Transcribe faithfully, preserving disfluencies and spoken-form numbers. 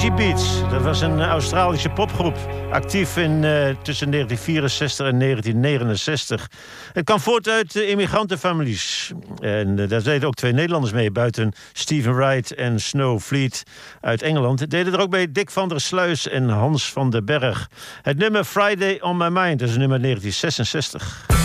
Easy Beats, dat was een Australische popgroep. Actief in, uh, tussen negentien vierenzestig en negentien negenenzestig. Het kwam voort uit uh, immigrantenfamilies. En uh, daar deden ook twee Nederlanders mee. Buiten Stephen Wright en Snow Fleet uit Engeland. Deden er ook bij Dick van der Sluis en Hans van den Berg. Het nummer Friday on My Mind, dat is nummer negentien zesenzestig.